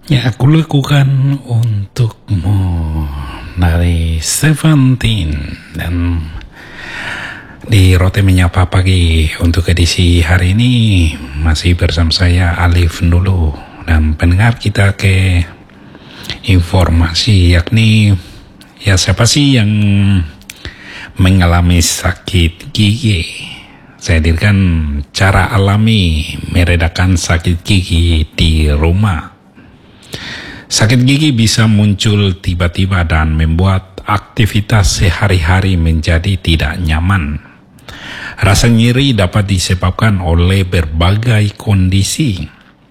Ya, aku lakukan untukmu dari Seventeen. Dan di Roti Menyapa Pagi untuk edisi hari ini masih bersama saya Alif dulu. Dan pendengar kita ke informasi, yakni ya siapa sih yang mengalami sakit gigi. Saya hadirkan cara alami meredakan sakit gigi di rumah. Sakit gigi bisa muncul tiba-tiba dan membuat aktivitas sehari-hari menjadi tidak nyaman. Rasa nyeri dapat disebabkan oleh berbagai kondisi,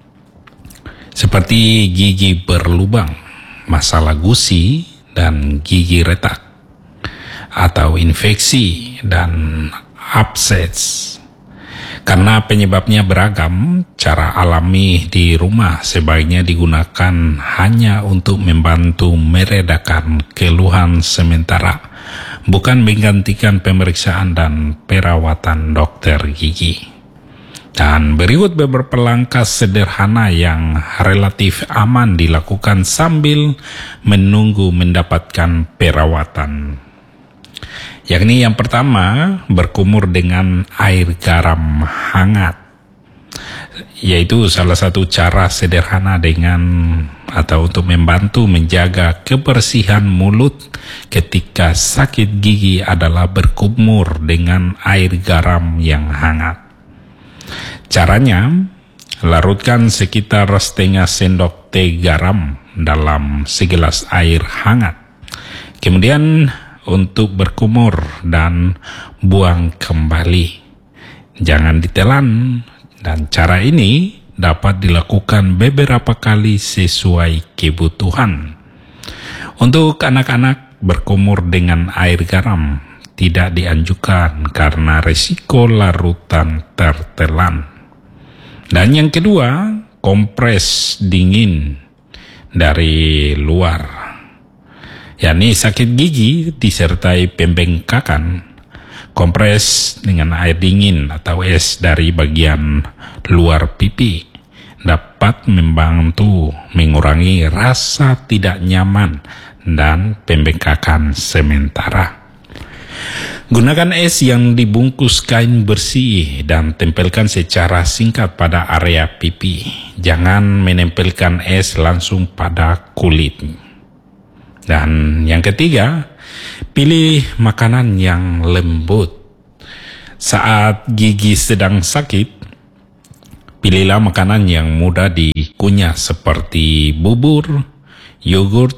seperti gigi berlubang, masalah gusi, dan gigi retak, atau infeksi dan abses. Karena penyebabnya beragam, cara alami di rumah sebaiknya digunakan hanya untuk membantu meredakan keluhan sementara, bukan menggantikan pemeriksaan dan perawatan dokter gigi. Dan berikut beberapa langkah sederhana yang relatif aman dilakukan sambil menunggu mendapatkan perawatan. Yakni yang pertama, berkumur dengan air garam hangat, yaitu salah satu cara sederhana untuk membantu menjaga kebersihan mulut ketika sakit gigi adalah berkumur dengan air garam yang hangat. Caranya, larutkan sekitar setengah sendok teh garam dalam segelas air hangat. Kemudian untuk berkumur dan buang kembali, jangan ditelan. Dan cara ini dapat dilakukan beberapa kali sesuai kebutuhan. Untuk anak-anak, berkumur dengan air garam tidak dianjurkan karena risiko larutan tertelan. Dan yang kedua, kompres dingin dari luar. yakni sakit gigi disertai pembengkakan. Kompres dengan air dingin atau es dari bagian luar pipi dapat membantu mengurangi rasa tidak nyaman dan pembengkakan sementara. Gunakan es yang dibungkus kain bersih dan tempelkan secara singkat pada area pipi. Jangan menempelkan es langsung pada kulit. Dan yang ketiga, pilih makanan yang lembut. Saat gigi sedang sakit, pilihlah makanan yang mudah dikunyah seperti bubur, yogurt,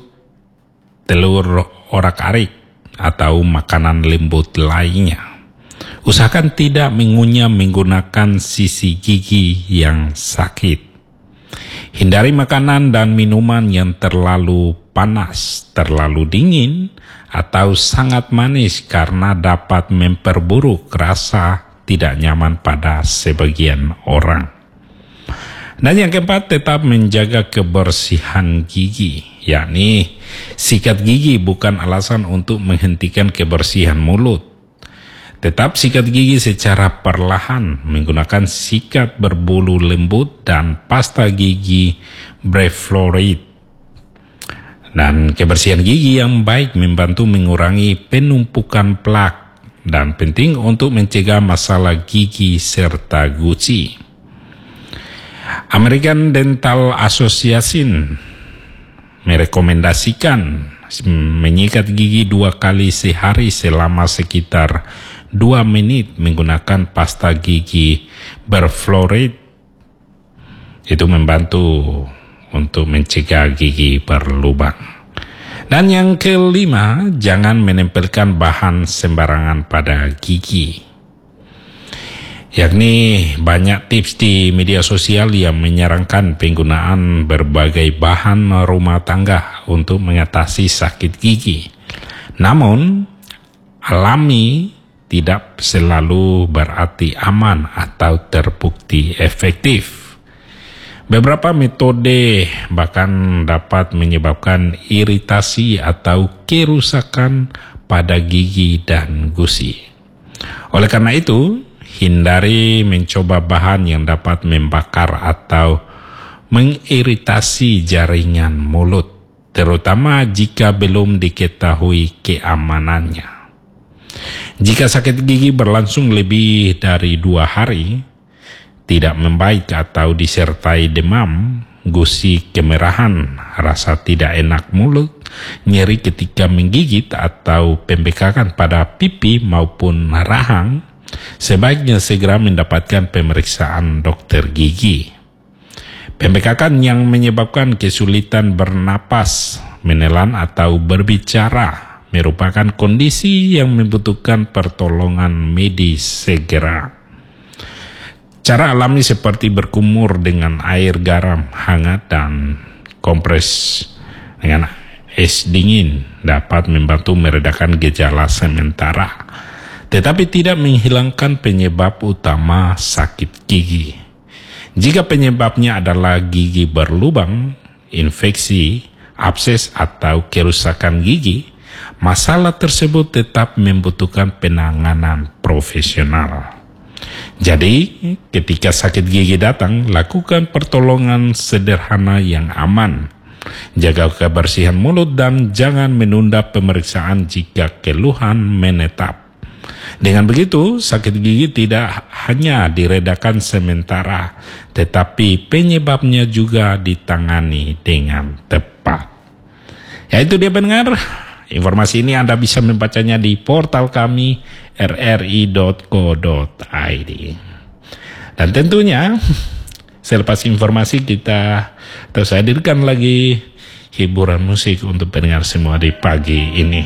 telur orak-arik, atau makanan lembut lainnya. Usahakan tidak mengunyah menggunakan sisi gigi yang sakit. Hindari makanan dan minuman yang terlalu panas, terlalu dingin, atau sangat manis karena dapat memperburuk rasa tidak nyaman pada sebagian orang. Dan yang keempat, tetap menjaga kebersihan gigi, yakni sikat gigi bukan alasan untuk menghentikan kebersihan mulut. Tetap sikat gigi secara perlahan menggunakan sikat berbulu lembut dan pasta gigi brevfluoride. Dan kebersihan gigi yang baik membantu mengurangi penumpukan plak dan penting untuk mencegah masalah gigi serta gusi. American Dental Association merekomendasikan menyikat gigi 2 kali sehari selama sekitar 2 menit menggunakan pasta gigi berfluoride. Itu membantu untuk mencegah gigi berlubang. Dan yang kelima, jangan menempelkan bahan sembarangan pada gigi. Yakni banyak tips di media sosial yang menyarankan penggunaan berbagai bahan rumah tangga untuk mengatasi sakit gigi. Namun, alami tidak selalu berarti aman atau terbukti efektif. Beberapa metode bahkan dapat menyebabkan iritasi atau kerusakan pada gigi dan gusi. Oleh karena itu, hindari mencoba bahan yang dapat membakar atau mengiritasi jaringan mulut, terutama jika belum diketahui keamanannya. Jika sakit gigi berlangsung lebih dari 2 hari, tidak membaik atau disertai demam, gusi kemerahan, rasa tidak enak mulut, nyeri ketika menggigit atau pembekakan pada pipi maupun rahang, sebaiknya segera mendapatkan pemeriksaan dokter gigi. Pembekakan yang menyebabkan kesulitan bernapas, menelan atau berbicara merupakan kondisi yang membutuhkan pertolongan medis segera. Cara alami seperti berkumur dengan air garam hangat dan kompres dengan es dingin dapat membantu meredakan gejala sementara, tetapi tidak menghilangkan penyebab utama sakit gigi. Jika penyebabnya adalah gigi berlubang, infeksi, abses atau kerusakan gigi, masalah tersebut tetap membutuhkan penanganan profesional. Jadi, ketika sakit gigi datang, lakukan pertolongan sederhana yang aman. Jaga kebersihan mulut dan jangan menunda pemeriksaan jika keluhan menetap. Dengan begitu, sakit gigi tidak hanya diredakan sementara, tetapi penyebabnya juga ditangani dengan tepat. Ya, itu dia pendengar. Informasi ini Anda bisa membacanya di portal kami rri.co.id. Dan tentunya selepas informasi kita terus hadirkan lagi hiburan musik untuk pendengar semua di pagi ini.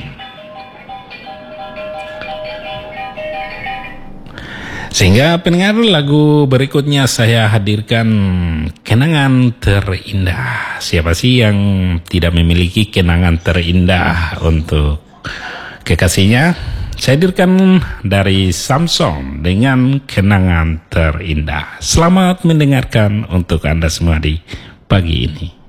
Sehingga pendengar, lagu berikutnya saya hadirkan kenangan terindah. Siapa sih yang tidak memiliki kenangan terindah untuk kekasihnya? Saya hadirkan dari Samsung dengan kenangan terindah. Selamat mendengarkan untuk Anda semua di pagi ini.